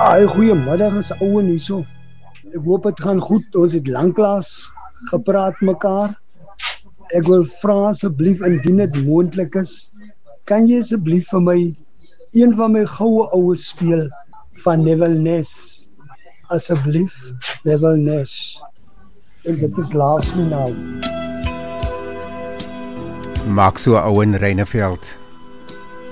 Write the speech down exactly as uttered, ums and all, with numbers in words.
Ai, goeiemiddag is ouwe nie so. Ek hoop het gaan goed, ons het lanklaas gepraat mekaar. Ek wil vra asseblief, indien dit moontlik is, kan jy asseblief vir my een van my goue ouwe speel van Neville Ness? Asseblief, Neville Ness. En dit is Laas My Nou. Maak so Owen Reineveld.